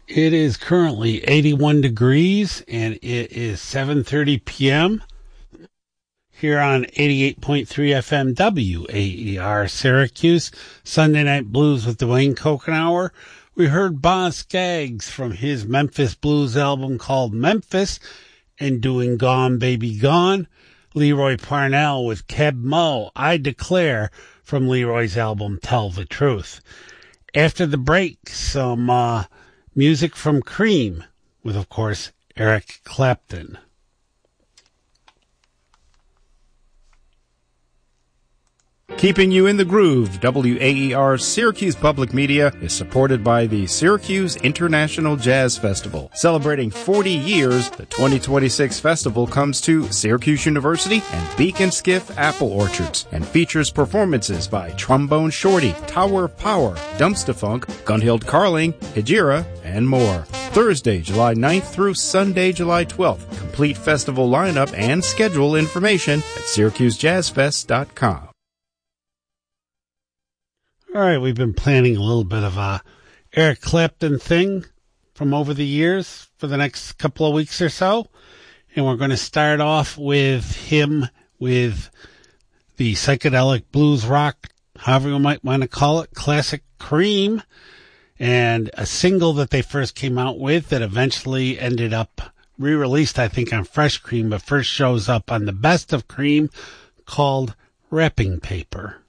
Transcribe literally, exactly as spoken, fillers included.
It is currently eighty-one degrees, and it is seven thirty p.m. here on eighty-eight point three F M W A E R Syracuse. Sunday Night Blues with Dwayne Kokenauer. We heard Boz Scaggs from his Memphis Blues album called Memphis and doing Gone Baby Gone. Leroy Parnell with Keb Mo, I Declare, from Leroy's album Tell the Truth. After the break, some uh, music from Cream with, of course, Eric Clapton. Keeping you in the groove, W A E R Syracuse Public Media is supported by the Syracuse International Jazz Festival. Celebrating forty years, the twenty twenty-six festival comes to Syracuse University and Beacon Skiff Apple Orchards and features performances by Trombone Shorty, Tower of Power, Dumpster Funk, Gunhild Carling, Hejira, and more. Thursday, July ninth through Sunday, July twelfth. Complete festival lineup and schedule information at syracuse jazz fest dot com. All right, we've been planning a little bit of a Eric Clapton thing from over the years for the next couple of weeks or so. And we're going to start off with him with the psychedelic blues rock, however you might want to call it, classic Cream, and a single that they first came out with that eventually ended up re-released, I think, on Fresh Cream, but first shows up on the Best of Cream, called Wrapping Paper.